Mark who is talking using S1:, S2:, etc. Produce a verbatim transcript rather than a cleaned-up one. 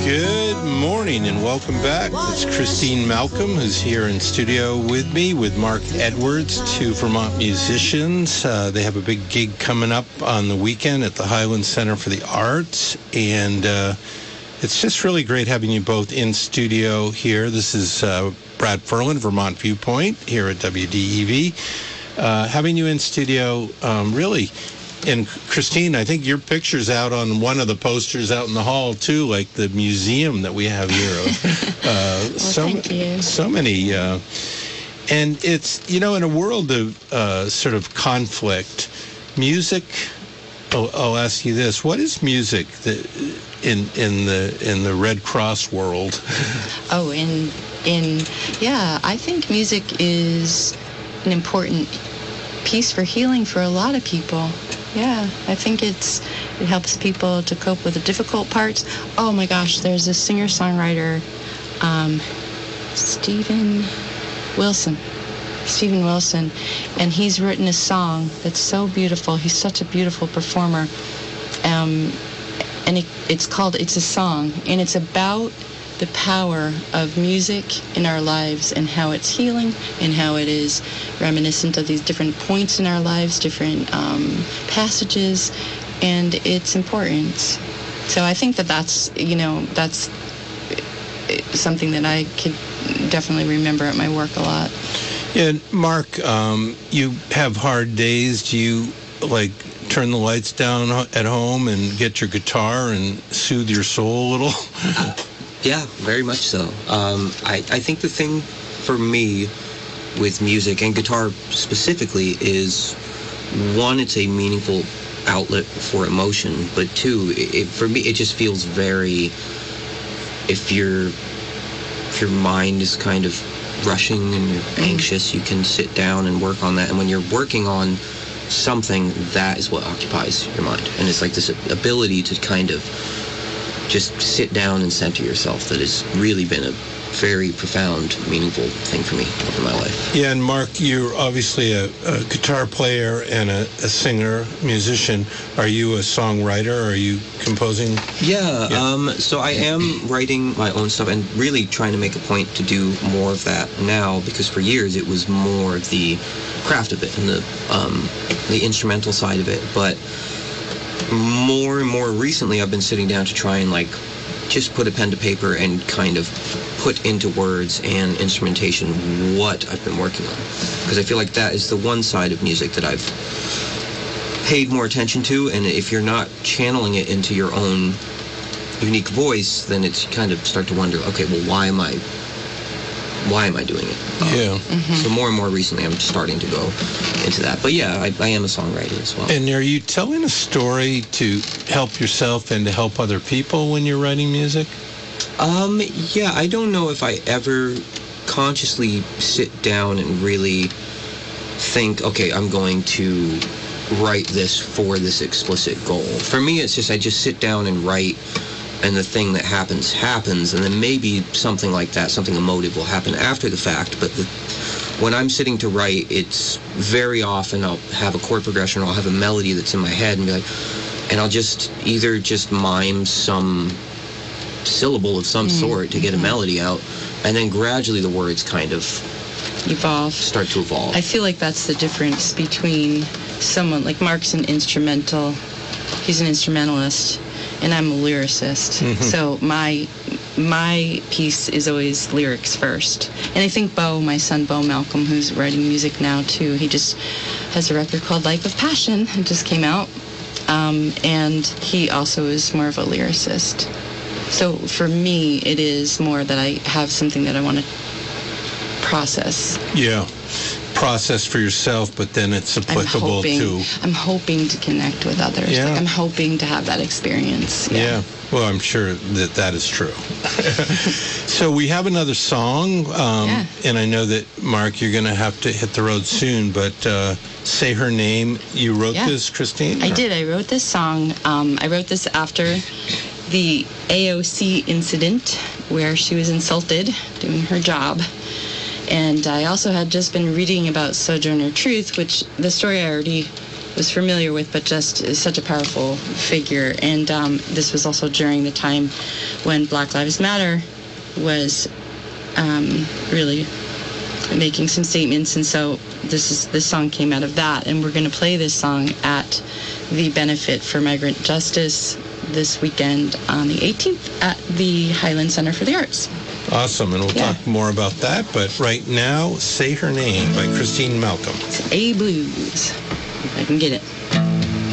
S1: Good morning and welcome back. It's Christine Malcolm who's here in studio with me with Mark Edwards, two Vermont musicians. Uh, they have a big gig coming up on the weekend at the Highland Center for the Arts, and uh, it's just really great having you both in studio here. This is uh, Brad Ferland, Vermont Viewpoint, here at W D E V. Uh, having you in studio, um, really... And Christine, I think your picture's out on one of the posters out in the hall too, like the museum that we have here. Uh,
S2: well,
S1: so,
S2: thank you.
S1: so many, uh, and it's, you know, in a world of uh, sort of conflict, music. I'll, I'll ask you this: what is music that, in in the in the Red Cross world?
S2: Oh, in in yeah, I think music is an important piece for healing for a lot of people. Yeah, I think it's it helps people to cope with the difficult parts. Oh my gosh, there's a singer-songwriter, um, Stephen Wilson. Stephen Wilson, and he's written a song that's so beautiful. He's such a beautiful performer, um, and it, it's called "It's a Song," and it's about the power of music in our lives and how it's healing and how it is reminiscent of these different points in our lives, different um, passages, and it's important. So I think that that's, you know, that's something that I could definitely remember at my work a lot.
S1: Yeah, Mark, um, you have hard days. Do you, like, turn the lights down at home and get your guitar and soothe your soul a little?
S3: Uh, yeah, very much so. Um, I, I think the thing for me with music and guitar specifically is, one, it's a meaningful outlet for emotion, but two, it, for me, it just feels very, if your if your mind is kind of rushing and you're anxious, you can sit down and work on that. And when you're working on something, that is what occupies your mind. And it's like this ability to kind of just sit down and center yourself that has really been a very profound, meaningful thing for me over my life.
S1: Yeah, and Mark, you're obviously a, a guitar player and a, a singer, musician. Are you a songwriter? Are you composing?
S3: Yeah,
S1: yeah.
S3: Um, so I am writing my own stuff and really trying to make a point to do more of that now, because for years it was more of the craft of it and the um, the instrumental side of it. But more and more recently I've been sitting down to try and like just put a pen to paper and kind of put into words and instrumentation what I've been working on. Because I feel like that is the one side of music that I've paid more attention to, and if you're not channeling it into your own unique voice, then it's kind of start to wonder, okay, well, why am I why am I doing it? Um,
S1: yeah.
S2: Mm-hmm.
S3: So more and more recently I'm starting to go into that. But yeah, I, I am a songwriter as well.
S1: And are you telling a story to help yourself and to help other people when you're writing music?
S3: Um, yeah, I don't know if I ever consciously sit down and really think, okay, I'm going to write this for this explicit goal. For me, it's just I just sit down and write, and the thing that happens, happens, and then maybe something like that, something emotive will happen after the fact. But the, when I'm sitting to write, it's very often I'll have a chord progression or I'll have a melody that's in my head and be like, and I'll just either just mime some syllable of some mm-hmm. sort to get a melody out, and then gradually the words kind of
S2: evolve,
S3: start to evolve.
S2: I feel like that's the difference between someone like Mark's an instrumental, he's an instrumentalist, and I'm a lyricist. Mm-hmm. So my my piece is always lyrics first. And I think Bo, my son Bo Malcolm, who's writing music now too, he just has a record called Life of Passion. It just came out. Um, and he also is more of a lyricist. So for me, it is more that I have something that I want to process.
S1: Yeah. Process for yourself, but then it's applicable
S2: I'm hoping,
S1: to...
S2: I'm hoping to connect with others.
S1: Yeah.
S2: Like I'm hoping to have that experience. Yeah.
S1: yeah. Well, I'm sure that that is true. So we have another song, um,
S2: yeah.
S1: and I know that, Mark, you're going to have to hit the road soon, but uh, Say Her Name. You wrote
S2: yeah.
S1: this, Christine?
S2: I
S1: or?
S2: did. I wrote this song. Um, I wrote this after the A O C incident where she was insulted doing her job. And I also had just been reading about Sojourner Truth, which the story I already was familiar with, but just is such a powerful figure. And um, this was also during the time when Black Lives Matter was um, really making some statements, and so this is this song came out of that, and we're going to play this song at the Benefit for Migrant Justice this weekend on the eighteenth at the Highland Center for the Arts.
S1: Awesome, and we'll yeah. talk more about that, but right now, Say Her Name by Christine Malcolm.
S2: It's A Blues, if I can get it.